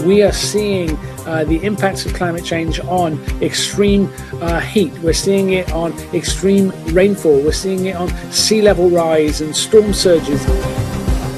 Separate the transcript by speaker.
Speaker 1: we are seeing the impacts of climate change on extreme heat. We're seeing it on extreme rainfall. We're seeing it on sea level rise and storm surges.